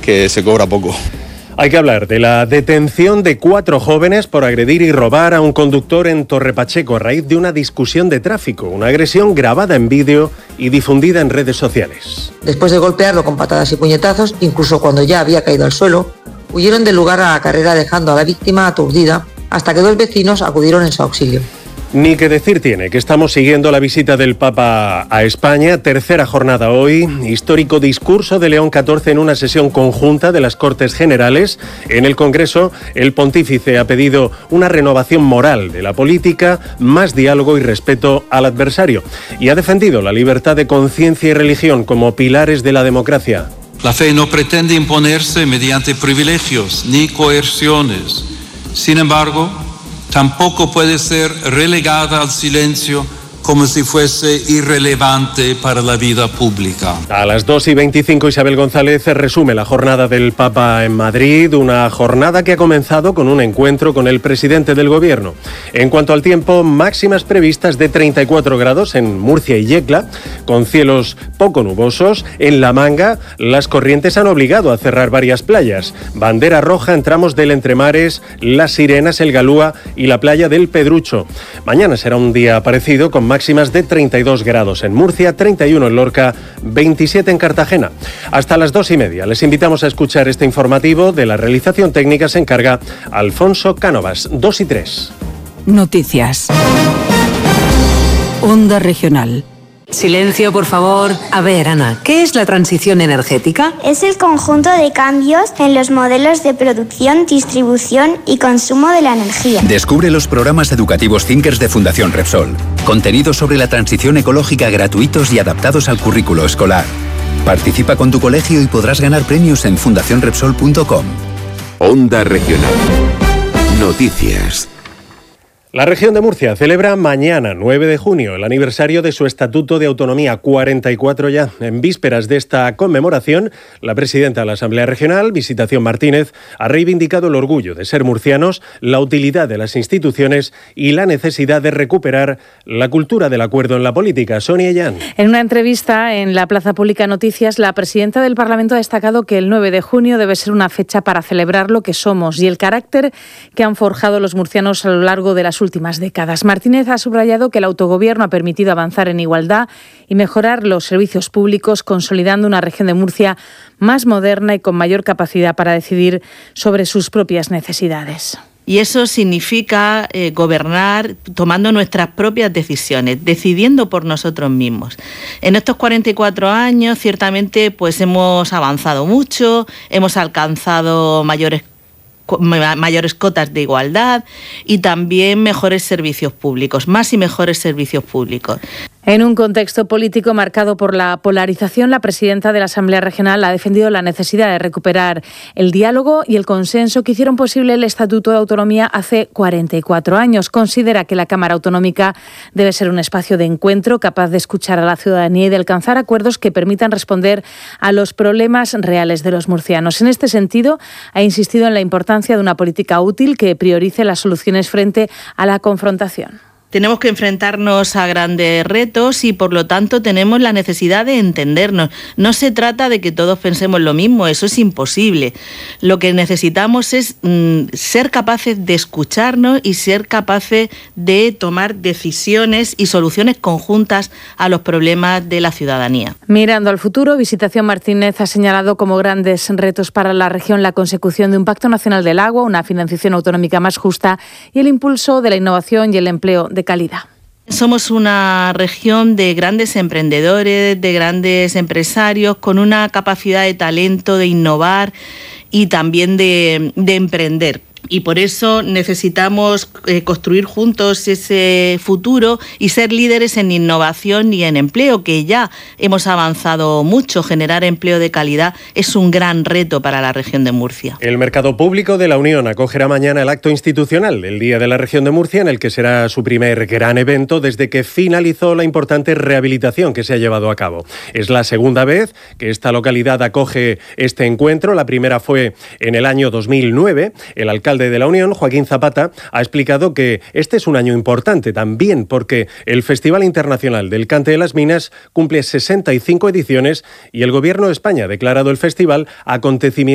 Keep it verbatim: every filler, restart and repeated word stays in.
que se cobra poco. Hay que hablar de la detención de cuatro jóvenes por agredir y robar a un conductor en Torrepacheco a raíz de una discusión de tráfico, una agresión grabada en vídeo y difundida en redes sociales. Después de golpearlo con patadas y puñetazos, incluso cuando ya había caído al suelo, huyeron del lugar a la carrera dejando a la víctima aturdida hasta que dos vecinos acudieron en su auxilio. Ni que decir tiene que estamos siguiendo la visita del Papa a España, tercera jornada hoy, histórico discurso de León catorce en una sesión conjunta de las Cortes Generales. En el Congreso, el pontífice ha pedido una renovación moral de la política, más diálogo y respeto al adversario, y ha defendido la libertad de conciencia y religión como pilares de la democracia. La fe no pretende imponerse mediante privilegios ni coerciones. Sin embargo, tampoco puede ser relegada al silencio como si fuese irrelevante para la vida pública. A las dos y veinticinco, Isabel González resume la jornada del Papa en Madrid, una jornada que ha comenzado con un encuentro con el presidente del Gobierno. En cuanto al tiempo, máximas previstas de treinta y cuatro grados en Murcia y Yecla, con cielos poco nubosos. En La Manga, las corrientes han obligado a cerrar varias playas. Bandera roja en tramos del Entremares, Las Sirenas, El Galúa y la playa del Pedrucho. Mañana será un día parecido, con máximas de treinta y dos grados en Murcia, treinta y uno en Lorca, veintisiete en Cartagena. Hasta las dos y media les invitamos a escuchar este informativo. De la realización técnica se encarga Alfonso Cánovas. Dos y tres. Noticias. Onda Regional. Silencio, por favor. A ver, Ana, ¿qué es la transición energética? Es el conjunto de cambios en los modelos de producción, distribución y consumo de la energía. Descubre los programas educativos Thinkers de Fundación Repsol. Contenidos sobre la transición ecológica gratuitos y adaptados al currículo escolar. Participa con tu colegio y podrás ganar premios en fundación repsol punto com. Onda Regional. Noticias. La región de Murcia celebra mañana, nueve de junio, el aniversario de su Estatuto de Autonomía, cuarenta y cuatro ya. En vísperas de esta conmemoración, la presidenta de la Asamblea Regional, Visitación Martínez, ha reivindicado el orgullo de ser murcianos, la utilidad de las instituciones y la necesidad de recuperar la cultura del acuerdo en la política. Sonia Llán. En una entrevista en la Plaza Pública Noticias, la presidenta del Parlamento ha destacado que el nueve de junio debe ser una fecha para celebrar lo que somos y el carácter que han forjado los murcianos a lo largo de las últimas décadas. Martínez ha subrayado que el autogobierno ha permitido avanzar en igualdad y mejorar los servicios públicos, consolidando una región de Murcia más moderna y con mayor capacidad para decidir sobre sus propias necesidades. Y eso significa eh, gobernar tomando nuestras propias decisiones, decidiendo por nosotros mismos. En estos cuarenta y cuatro años, ciertamente, pues hemos avanzado mucho, hemos alcanzado mayores mayores cotas de igualdad y también mejores servicios públicos, más y mejores servicios públicos. En un contexto político marcado por la polarización, la presidenta de la Asamblea Regional ha defendido la necesidad de recuperar el diálogo y el consenso que hicieron posible el Estatuto de Autonomía hace cuarenta y cuatro años. Considera que la Cámara Autonómica debe ser un espacio de encuentro capaz de escuchar a la ciudadanía y de alcanzar acuerdos que permitan responder a los problemas reales de los murcianos. En este sentido, ha insistido en la importancia de una política útil que priorice las soluciones frente a la confrontación. Tenemos que enfrentarnos a grandes retos y, por lo tanto, tenemos la necesidad de entendernos. No se trata de que todos pensemos lo mismo, eso es imposible. Lo que necesitamos es mm, ser capaces de escucharnos y ser capaces de tomar decisiones y soluciones conjuntas a los problemas de la ciudadanía. Mirando al futuro, Visitación Martínez ha señalado como grandes retos para la región la consecución de un Pacto Nacional del Agua, una financiación autonómica más justa y el impulso de la innovación y el empleo de calidad. Somos una región de grandes emprendedores, de grandes empresarios, con una capacidad de talento, de innovar y también de, de emprender. Y por eso necesitamos eh, construir juntos ese futuro y ser líderes en innovación y en empleo, que ya hemos avanzado mucho. Generar empleo de calidad es un gran reto para la región de Murcia. El Mercado Público de la Unión acogerá mañana el acto institucional, el Día de la Región de Murcia, en el que será su primer gran evento desde que finalizó la importante rehabilitación que se ha llevado a cabo. Es la segunda vez que esta localidad acoge este encuentro. La primera fue en el año dos mil nueve. El alcalde de la Unión, Joaquín Zapata, ha explicado que este es un año importante también porque el Festival Internacional del Cante de las Minas cumple sesenta y cinco ediciones y el Gobierno de España ha declarado el festival acontecimiento